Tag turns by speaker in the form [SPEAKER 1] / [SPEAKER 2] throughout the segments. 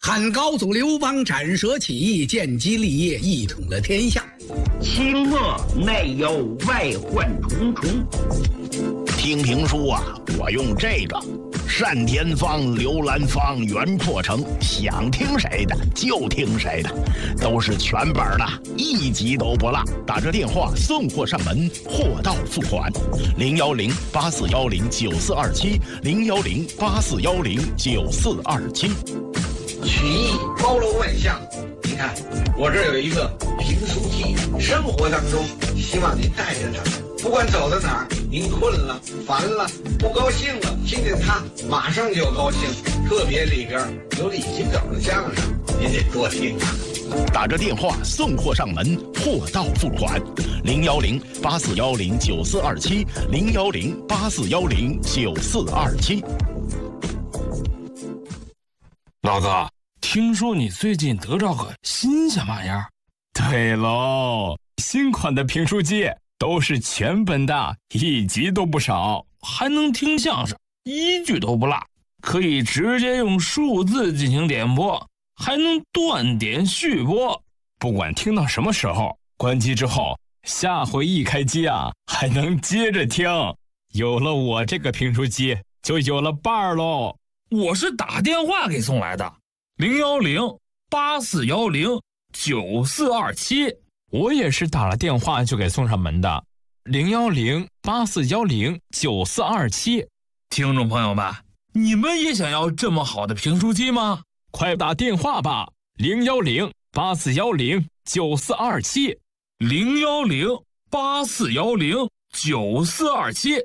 [SPEAKER 1] 汉高祖刘邦斩蛇起义，建基立业，一统了天下。
[SPEAKER 2] 清末内忧外患重重。
[SPEAKER 3] 听评书啊，我用这个单田芳、刘兰芳、袁阔成，想听谁的就听谁的，都是全本的，一集都不落。打这电话送货上门，货到付款。010-8410-9427，010-8410-9427。
[SPEAKER 4] 曲艺包罗万象，你看我这儿有一个评书机，生活当中希望您带着它，不管走到哪儿，您困了、烦了、不高兴了，听见它马上就高兴。特别里边有李金斗的相声，您得多听啊。
[SPEAKER 3] 打着电话送货上门，货到付款。010-8410-9427，010-8410-9427。
[SPEAKER 5] 老哥，听说你最近得着个新鲜玩意儿？
[SPEAKER 6] 对喽，新款的评书机都是全本的，一集都不少，
[SPEAKER 5] 还能听相声，一句都不落，可以直接用数字进行点播，还能断点续播。
[SPEAKER 6] 不管听到什么时候，关机之后，下回一开机啊，还能接着听。有了我这个评书机，就有了伴儿喽。
[SPEAKER 5] 我是打电话给送来的，010-8410-9427。
[SPEAKER 6] 我也是打了电话就给送上门的，010-8410-9427。
[SPEAKER 5] 听众朋友们，你们也想要这么好的评书机吗？
[SPEAKER 6] 快打电话吧，010-8410-9427。
[SPEAKER 5] 010-8410-9427。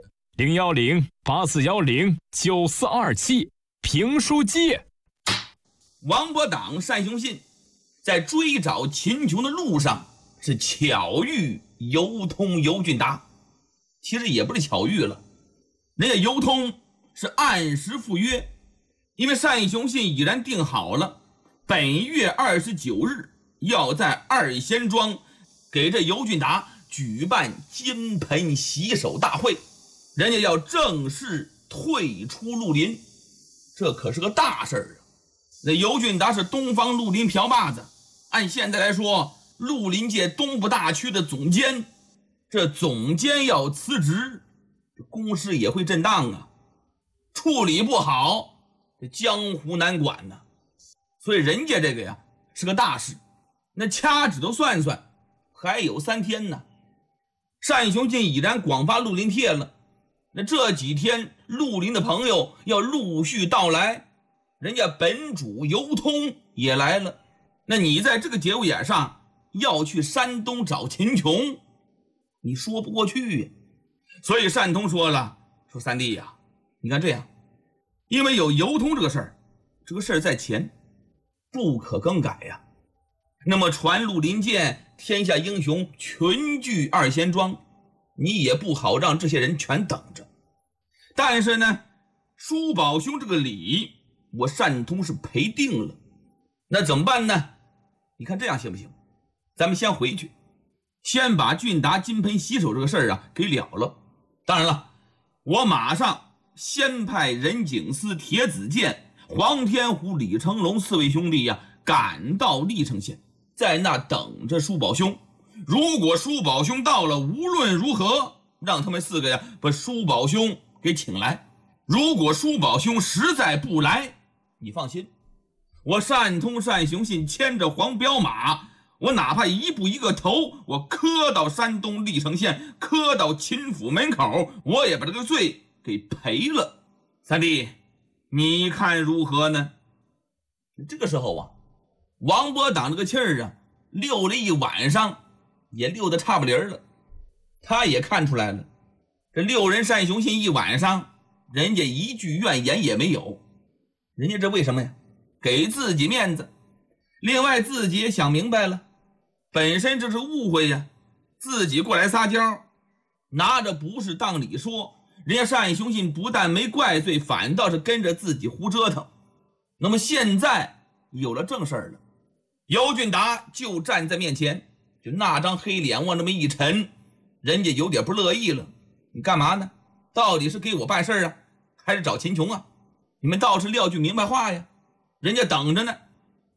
[SPEAKER 6] 010-8410-9427。评书机。
[SPEAKER 7] 王伯党、单雄信在追找秦琼的路上是巧遇尤通、尤俊达。其实也不是巧遇了，人家尤通是按时赴约，因为单雄信已然定好了本月29日要在二贤庄给这尤俊达举办金盆洗手大会，人家要正式退出绿林，这可是个大事儿啊！那尤俊达是东方绿林瓢把子，按现在来说，绿林界东部大区的总监，这总监要辞职，这公司也会震荡啊，处理不好，这江湖难管呢。所以人家这个呀是个大事，那掐指头算算，还有3天呢。单雄信已然广发绿林帖了，那这几天绿林的朋友要陆续到来，人家本主尤通也来了。那你在这个节骨眼上要去山东找秦琼，你说不过去呀。所以单通说了，说三弟呀，你看这样，因为有尤通这个事儿，这个事儿在前，不可更改呀。那么传绿林界天下英雄群聚二贤庄，你也不好让这些人全等着。但是呢，叔宝兄这个礼，我单通是赔定了。那怎么办呢？你看这样行不行？咱们先回去，先把俊达金盆洗手这个事儿啊给了了。当然了，我马上先派任景思、铁子健、黄天虎、李成龙4位兄弟呀赶到历城县，在那等着叔宝兄。如果叔宝兄到了，无论如何让他们4个呀把叔宝兄给请来。如果叔宝兄实在不来，你放心，我单通、单雄信牵着黄骠马，我哪怕一步一个头，我磕到山东历城县，磕到秦府门口，我也把这个罪给赔了。三弟，你看如何呢？这个时候啊，王伯党这个气儿啊溜了一晚上，也溜得差不离了。他也看出来了，这6人单雄信一晚上，人家一句怨言也没有。人家这为什么呀？给自己面子。另外自己也想明白了，本身这是误会呀，自己过来撒娇，拿着不是当理说，人家单雄信不但没怪罪，反倒是跟着自己胡折腾。那么现在有了正事儿了，尤俊达就站在面前，就那张黑脸往那么一沉，人家有点不乐意了。你干嘛呢？到底是给我办事啊，还是找秦琼啊？你们倒是撂句明白话呀，人家等着呢。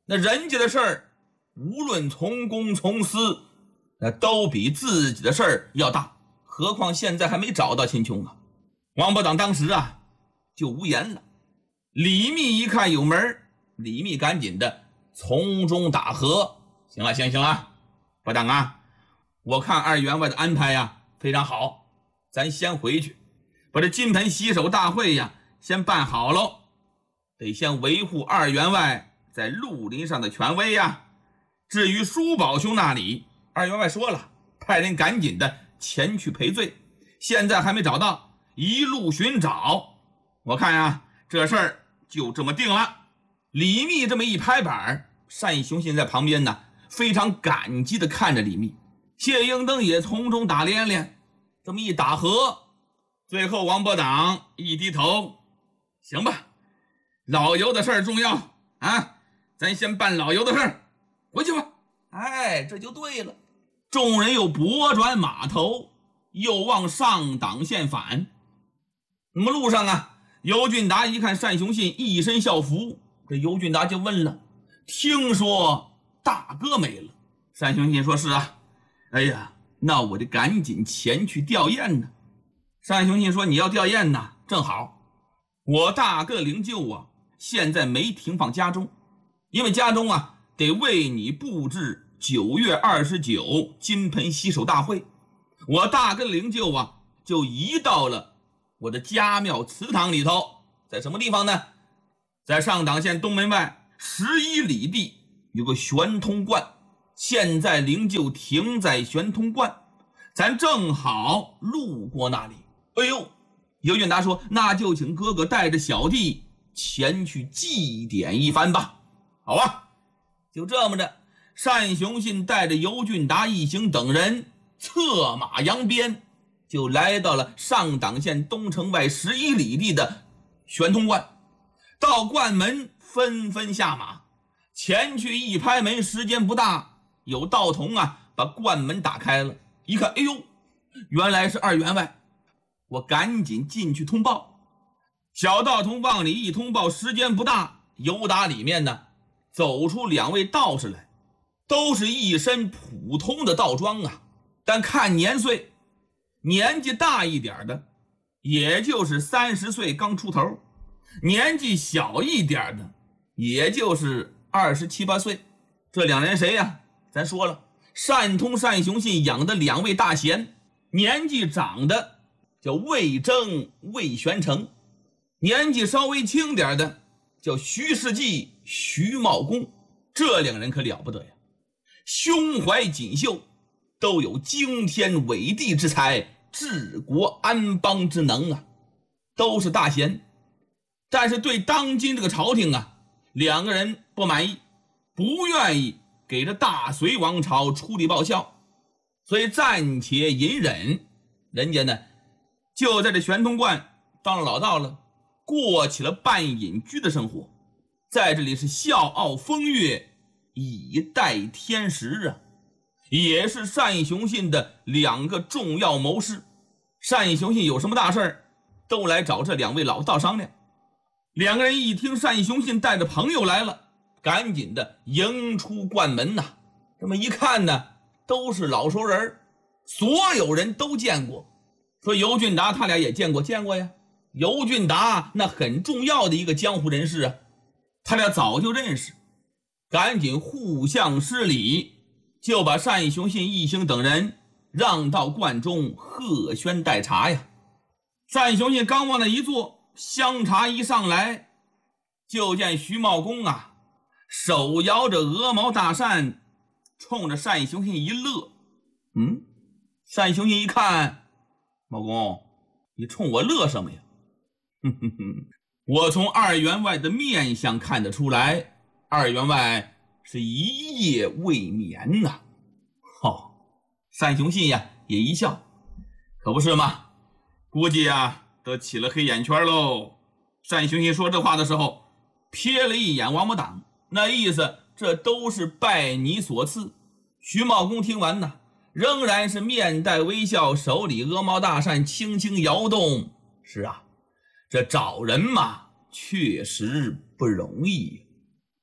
[SPEAKER 7] 那人家的事儿，无论从公从私，那都比自己的事儿要大。何况现在还没找到秦琼啊！王伯党当时啊就无言了。李密一看有门，李密赶紧的从中打和。行了，伯党啊，我看二员外的安排呀非常好，咱先回去，把这金盆洗手大会呀先办好喽，得先维护二员外在绿林上的权威呀。至于叔宝兄那里，二员外说了，派人赶紧的前去赔罪，现在还没找到，一路寻找。我看呀，这事儿就这么定了。李密这么一拍板，单雄信在旁边呢，非常感激的看着李密。谢应登也从中打连连，这么一打和，最后王伯党一低头，行吧，老尤的事儿重要啊，咱先办老尤的事儿，回去吧。哎，这就对了。众人又拨转马头，又往上党县返。那么路上啊，尤俊达一看单雄信一身校服，这尤俊达就问了，听说大哥没了？单雄信说，是啊。哎呀，那我得赶紧前去吊唁呢。单雄信说，你要吊唁呢，正好，我大哥灵柩啊现在没停放家中，因为家中啊得为你布置9月29金盆洗手大会，我大哥灵柩啊就移到了我的家庙祠堂里头。在什么地方呢？在上党县东门外11里地有个玄通观，现在灵柩停在玄通观，咱正好路过那里。哎呦，尤俊达说，那就请哥哥带着小弟前去祭奠一番吧。好啊，就这么着，单雄信带着尤俊达一行等人策马扬鞭，就来到了上党县东城外11里地的玄通观。到观门纷纷下马，前去一拍门，时间不大，有道童啊把观门打开了。一看，哎呦，原来是二员外，我赶紧进去通报。小道童往里一通报，时间不大，由打里面呢走出2位道士来，都是一身普通的道装啊，但看年岁，年纪大一点的也就是30岁刚出头，年纪小一点的也就是27、8岁。这2人谁呀？咱说了，单通单雄信养的2位大贤，年纪长的叫魏征、魏玄成，年纪稍微轻点的叫徐世绩、徐茂公。这2人可了不得呀，胸怀锦绣，都有惊天伟地之才，治国安邦之能啊，都是大贤。但是对当今这个朝廷啊，2个人不满意，不愿意给这大隋王朝出力报效，所以暂且隐忍。人家呢就在这玄通观当了老道了，过起了半隐居的生活，在这里是笑傲风月，以待天时啊。也是单雄信的2个重要谋士。单雄信有什么大事儿，都来找这2位老道商量。2个人一听单雄信带着朋友来了，赶紧的迎出观门呐。这么一看呢，都是老熟人，所有人都见过。说尤俊达他俩也见过呀。尤俊达那很重要的一个江湖人士啊，他俩早就认识，赶紧互相施礼，就把单雄信一行等人让到观中贺轩待茶呀。单雄信刚往那一坐，香茶一上来，就见徐茂公啊手摇着鹅毛大扇，冲着单雄信一乐。单雄信一看，茂公，你冲我乐什么呀？我从二员外的面相看得出来，二员外是一夜未眠呐。单雄信呀也一笑，可不是吗？估计啊都起了黑眼圈喽。单雄信说这话的时候，瞥了一眼王伯党，那意思这都是拜你所赐。徐茂公听完呢，仍然是面带微笑，手里鹅毛大扇轻轻摇动。是啊，这找人嘛确实不容易。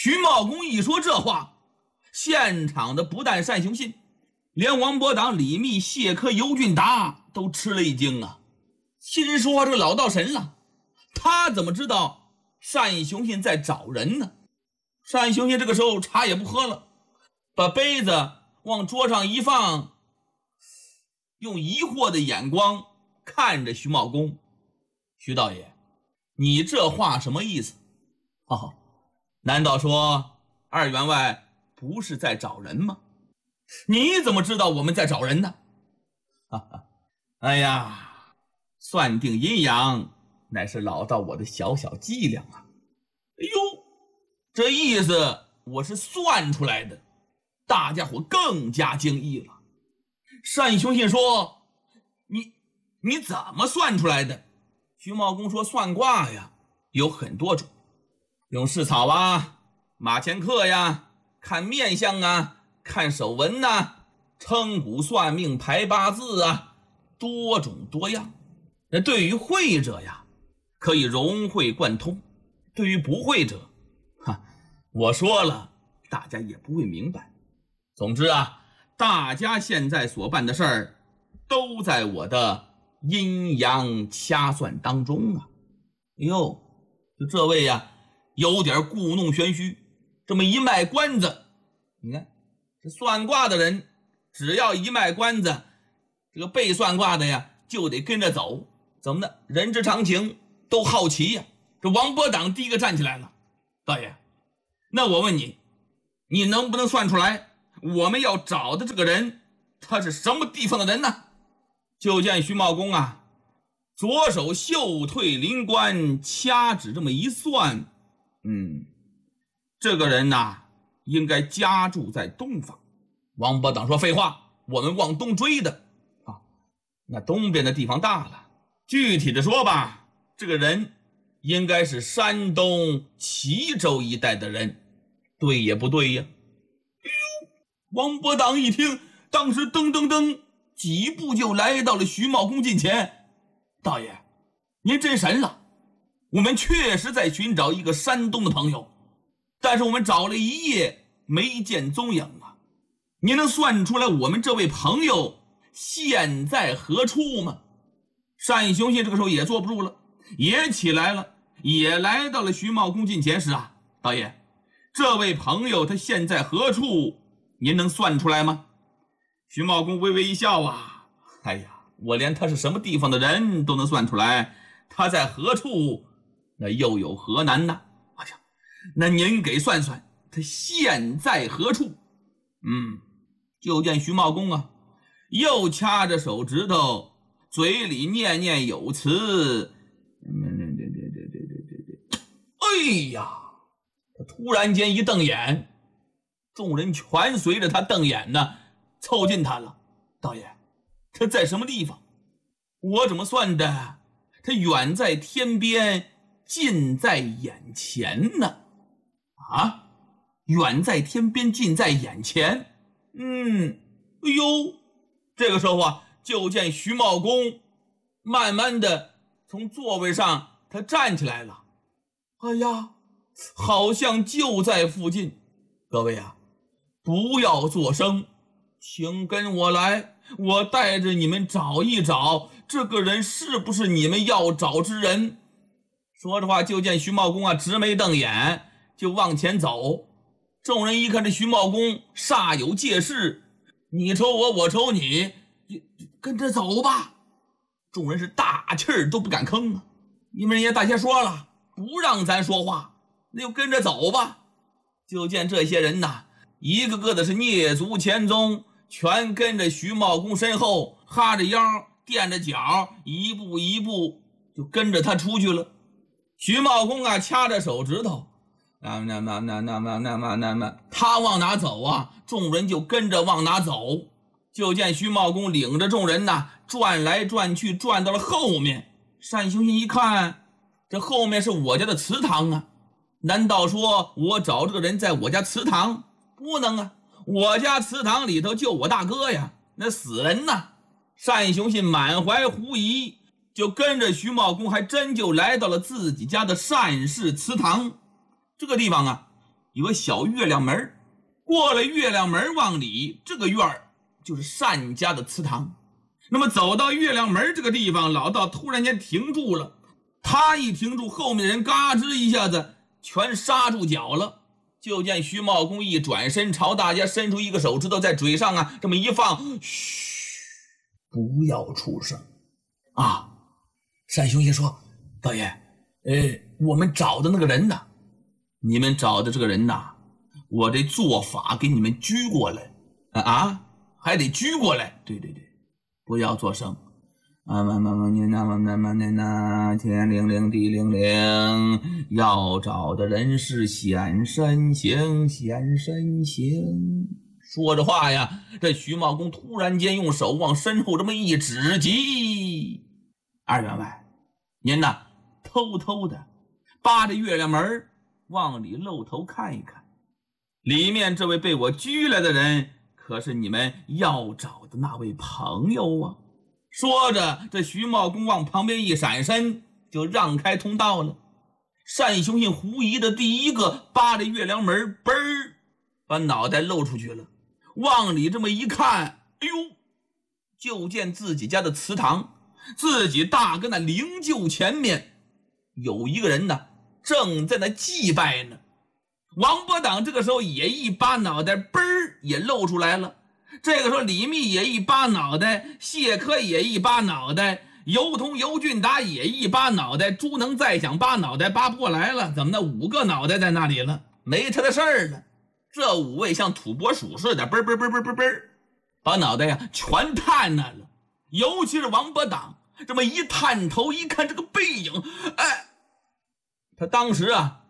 [SPEAKER 7] 徐茂公一说这话，现场的不但单雄信，连王伯党、李密、谢科、尤俊达都吃了一惊啊！心说这老道神了，他怎么知道单雄信在找人呢？单雄信这个时候茶也不喝了，把杯子往桌上一放，用疑惑的眼光看着徐茂公。徐道爷，你这话什么意思？哦，难道说二员外不是在找人吗？你怎么知道我们在找人呢？哈哈，哎呀，算定阴阳乃是老道我的小小伎俩啊。哎呦，这意思我是算出来的，大家伙更加惊异了。单雄信说：你怎么算出来的？徐茂公说：算卦呀，有很多种，用蓍草啊、马前课呀，看面相啊，看手纹啊，称骨算命、排八字啊，多种多样。那对于会者呀，可以融会贯通；对于不会者，我说了，大家也不会明白。总之啊，大家现在所办的事儿，都在我的阴阳掐算当中啊。哎呦，就这位呀，有点故弄玄虚，这么一卖关子。你看，这算卦的人，只要一卖关子，这个被算卦的呀，就得跟着走。怎么的？人之常情，都好奇呀。这王伯党第一个站起来了：道爷，那我问你，你能不能算出来我们要找的这个人，他是什么地方的人呢？就见徐茂公啊，左手袖退灵官，掐指这么一算，这个人呐，应该家住在东方。王伯党说：废话，我们往东追的啊。那东边的地方大了，具体的说吧，这个人应该是山东齐州一带的人，对也不对呀？哎呦，王伯党一听，当时噔噔噔几步就来到了徐茂公近前。道爷，您真神了，我们确实在寻找一个山东的朋友，但是我们找了一夜没见踪影啊。您能算出来我们这位朋友现在何处吗？单雄信这个时候也坐不住了，也起来了，也来到了徐茂公近前时啊，道爷，这位朋友他现在何处，您能算出来吗？徐茂公微微一笑啊，哎呀，我连他是什么地方的人都能算出来，他在何处，那又有何难呢？哎呀，那您给算算，他现在何处？就见徐茂公啊，又掐着手指头，嘴里念念有词。哎呀，他突然间一瞪眼，众人全随着他瞪眼呢，凑近他了。道爷，他在什么地方？我怎么算的他远在天边，近在眼前呢？啊，远在天边，近在眼前。哎呦，这个时候啊，就见徐茂公慢慢的从座位上他站起来了。哎呀，好像就在附近。各位啊，不要作声，请跟我来，我带着你们找一找，这个人是不是你们要找之人。说着话，就见徐茂公啊直眉瞪眼，就往前走。众人一看这徐茂公煞有介事，你瞅我，我瞅你，跟着走吧。众人是大气儿都不敢吭啊，因为人家大仙说了，不让咱说话，那就跟着走吧。就见这些人呐，一个个的是蹑足潜踪，全跟着徐茂公身后，哈着腰，垫着脚，一步一步就跟着他出去了。徐茂公啊，掐着手指头，他往哪走啊，众人就跟着往哪走。就见徐茂公领着众人呐，转来转去，转到了后面。单雄信一看，这后面是我家的祠堂啊，难道说我找这个人在我家祠堂？不能啊，我家祠堂里头就我大哥呀，那死人呐。单雄信满怀狐疑，就跟着徐茂公还真就来到了自己家的单氏祠堂。这个地方啊， 有个小月亮门，过了月亮门往里，这个院儿就是单家的祠堂。那么走到月亮门这个地方，老道突然间停住了。他一停住，后面的人嘎吱一下子全刹住脚了。就见徐茂公一转身，朝大家伸出一个手指头，在嘴上啊这么一放，嘘，不要出声啊。单兄爷说：“道爷，我们找的那个人呢？你们找的这个人呐，我这做法给你们拘过来啊，还得拘过来。对，不要作声。天灵灵地灵灵，要找的人是显身形。说着话呀，这徐茂公突然间用手往身后这么一指，急，二员外，您呐偷偷的扒着月亮门往里露头看一看，里面这位被我拘来的人可是你们要找的那位朋友啊。说着，这徐茂公往旁边一闪身，就让开通道了。单雄信狐疑的第一个扒着月亮门，嘣儿把脑袋露出去了，往里这么一看，哎呦，就见自己家的祠堂，自己大哥那灵柩前面有一个人呢，正在那祭拜呢。王伯党这个时候也一扒脑袋，嘣儿也露出来了。这个时候李密也一扒脑袋，谢科也一扒脑袋，尤通尤俊达也一扒脑袋，朱能再想扒脑袋扒不过来了，怎么那5个脑袋在那里了，没他的事儿了。这5位像土拨鼠似的，嘣把脑袋呀全探那了。尤其是王伯党这么一探头一看这个背影，他当时啊